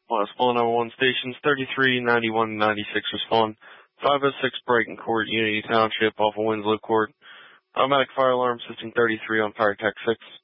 Spawn number 1 stations 33, 91, 96 respond. 506 Brighton Court, Unity Township, off of Winslow Court. Automatic fire alarm system 33 on fire tech 6.